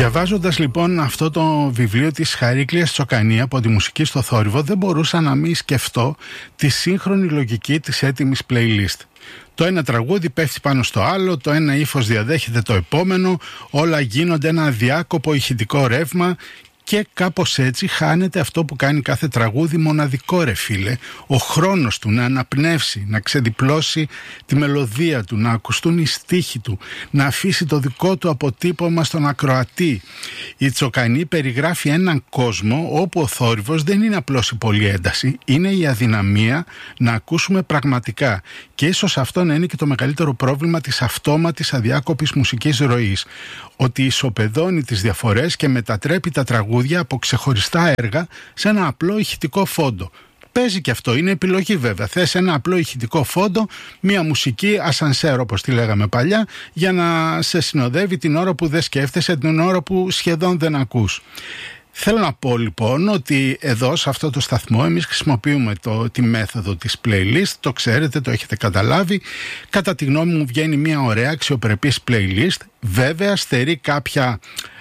Διαβάζοντας λοιπόν αυτό το βιβλίο της Χαρίκλειας Τσοκανή από τη μουσική στο θόρυβο, δεν μπορούσα να μην σκεφτώ τη σύγχρονη λογική της έτοιμης playlist. Το ένα τραγούδι πέφτει πάνω στο άλλο, το ένα ύφος διαδέχεται το επόμενο, όλα γίνονται ένα αδιάκοπο ηχητικό ρεύμα και κάπως έτσι χάνεται αυτό που κάνει κάθε τραγούδι μοναδικό, ρε φίλε. Ο χρόνος του να αναπνεύσει, να ξεδιπλώσει τη μελωδία του, να ακουστούν οι στίχοι του, να αφήσει το δικό του αποτύπωμα στον ακροατή. Η Τσοκανή περιγράφει έναν κόσμο όπου ο θόρυβος δεν είναι απλώς η πολυένταση, είναι η αδυναμία να ακούσουμε πραγματικά. Και ίσως αυτό να είναι και το μεγαλύτερο πρόβλημα της αυτόματης αδιάκοπης μουσικής ροής. Ότι ισοπεδώνει τις διαφορές και μετατρέπει τα τραγούδια από ξεχωριστά έργα σε ένα απλό ηχητικό φόντο. Παίζει και αυτό, είναι επιλογή βέβαια. Θες ένα απλό ηχητικό φόντο, μια μουσική ασανσέρ όπως τη λέγαμε παλιά, για να σε συνοδεύει την ώρα που δεν σκέφτεσαι, την ώρα που σχεδόν δεν ακούς. Θέλω να πω λοιπόν ότι εδώ σε αυτό το σταθμό εμείς χρησιμοποιούμε τη μέθοδο της playlist, το ξέρετε, το έχετε καταλάβει. Κατά τη γνώμη μου βγαίνει μια ωραία αξιοπρεπής playlist, βέβαια στερεί κάποια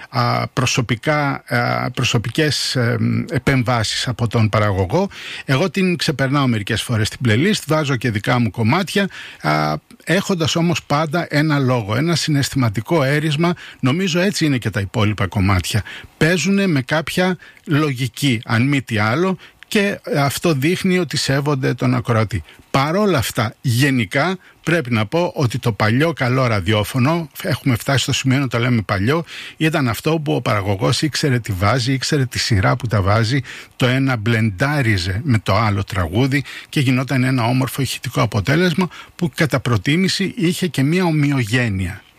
προσωπικές επεμβάσεις από τον παραγωγό. Εγώ την ξεπερνάω μερικές φορές την playlist, βάζω και δικά μου κομμάτια, έχοντας όμως πάντα ένα λόγο, ένα συναισθηματικό έρισμα. Νομίζω έτσι είναι και τα υπόλοιπα κομμάτια. Παίζουν με κάποια λογική, αν μη τι άλλο, και αυτό δείχνει ότι σέβονται τον ακροατή. Παρόλα αυτά, γενικά πρέπει να πω ότι το παλιό καλό ραδιόφωνο, έχουμε φτάσει στο σημείο να το λέμε παλιό, ήταν αυτό που ο παραγωγός ήξερε τι βάζει, ήξερε τη σειρά που τα βάζει, το ένα μπλεντάριζε με το άλλο τραγούδι και γινόταν ένα όμορφο ηχητικό αποτέλεσμα που κατά προτίμηση είχε και μια ομοιογένεια.